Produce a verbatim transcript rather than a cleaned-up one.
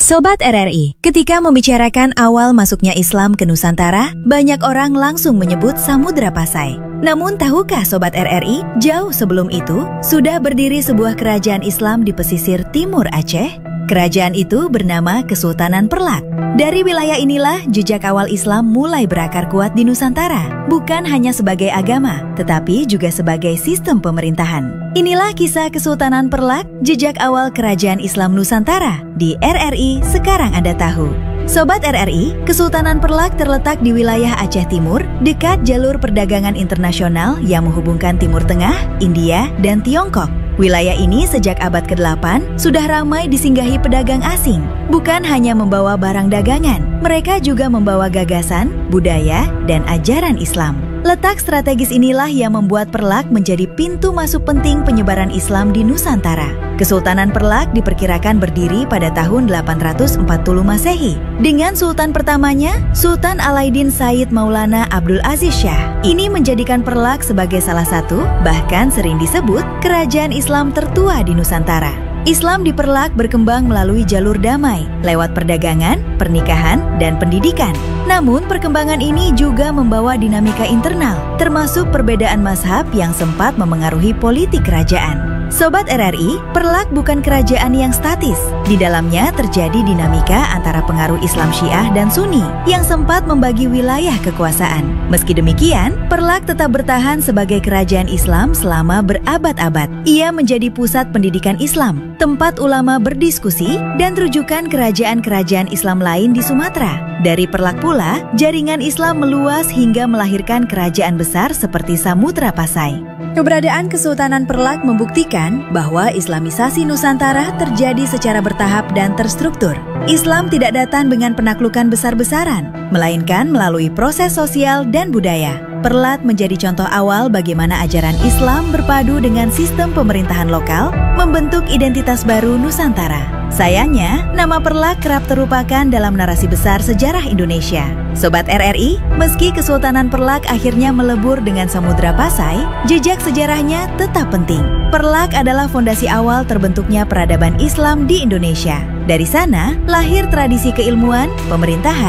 Sobat R R I, ketika membicarakan awal masuknya Islam ke Nusantara, banyak orang langsung menyebut Samudra Pasai. Namun tahukah Sobat R R I, jauh sebelum itu, sudah berdiri sebuah kerajaan Islam di pesisir timur Aceh? Kerajaan itu bernama Kesultanan Perlak. Dari wilayah inilah jejak awal Islam mulai berakar kuat di Nusantara, bukan hanya sebagai agama, tetapi juga sebagai sistem pemerintahan. Inilah kisah Kesultanan Perlak, jejak awal kerajaan Islam Nusantara. Di R R I Sekarang Anda Tahu. Sobat R R I, Kesultanan Perlak terletak di wilayah Aceh Timur, dekat jalur perdagangan internasional yang menghubungkan Timur Tengah, India, dan Tiongkok. Wilayah ini sejak abad kedelapan sudah ramai disinggahi pedagang asing. Bukan hanya membawa barang dagangan, mereka juga membawa gagasan, budaya, dan ajaran Islam. Letak strategis inilah yang membuat Perlak menjadi pintu masuk penting penyebaran Islam di Nusantara. Kesultanan Perlak diperkirakan berdiri pada tahun delapan ratus empat puluh Masehi. Dengan sultan pertamanya, Sultan Alaiddin Said Maulana Abdul Aziz Shah. Ini menjadikan Perlak sebagai salah satu, bahkan sering disebut, kerajaan Islam tertua di Nusantara. Islam di Perlak berkembang melalui jalur damai, lewat perdagangan, pernikahan, dan pendidikan. Namun perkembangan ini juga membawa dinamika internal, termasuk perbedaan mazhab yang sempat memengaruhi politik kerajaan. Sobat R R I, Perlak bukan kerajaan yang statis. Di dalamnya terjadi dinamika antara pengaruh Islam Syiah dan Sunni yang sempat membagi wilayah kekuasaan. Meski demikian, Perlak tetap bertahan sebagai kerajaan Islam selama berabad-abad. Ia menjadi pusat pendidikan Islam, tempat ulama berdiskusi, dan rujukan kerajaan-kerajaan Islam lain di Sumatera. Dari Perlak pula, jaringan Islam meluas hingga melahirkan kerajaan besar seperti Samudra Pasai. Keberadaan Kesultanan Perlak membuktikan bahwa Islamisasi Nusantara terjadi secara bertahap dan terstruktur. Islam tidak datang dengan penaklukan besar-besaran, melainkan melalui proses sosial dan budaya. Perlak menjadi contoh awal bagaimana ajaran Islam berpadu dengan sistem pemerintahan lokal, membentuk identitas baru Nusantara. Sayangnya, nama Perlak kerap terlupakan dalam narasi besar sejarah Indonesia. Sobat R R I, meski Kesultanan Perlak akhirnya melebur dengan Samudra Pasai, jejak sejarahnya tetap penting. Perlak adalah fondasi awal terbentuknya peradaban Islam di Indonesia. Dari sana, lahir tradisi keilmuan, pemerintahan,